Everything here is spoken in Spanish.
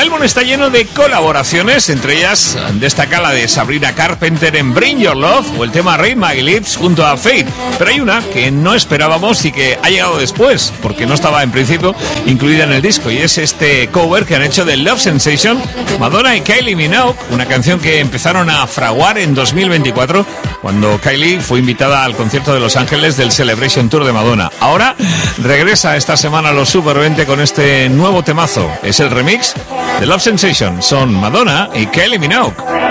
álbum está lleno de colaboraciones, entre ellas destaca la de Sabrina Carpenter en Bring Your Love o el tema Read My Lips junto a Faith. Pero hay una que no esperábamos y que ha llegado después, porque no estaba en principio incluida en el disco, y es este cover que han hecho de Love Sensation Madonna y Kylie Minogue, una canción que empezaron a fraguar en 2024 cuando Kylie fue invitada al concierto de Los Ángeles del Celebration Tour de Madonna. Ahora regresa esta semana a los Super 20 con este nuevo temazo. Es el remix de Love Sensation. Son Madonna y Kylie Minogue.